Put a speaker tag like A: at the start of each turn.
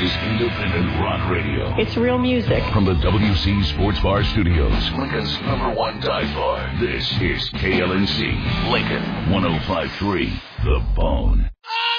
A: is independent rock radio.
B: It's real music.
A: From the WC Sports Bar Studios, Lincoln's #1 dive bar. This is KLNC, Lincoln 105.3, The Bone.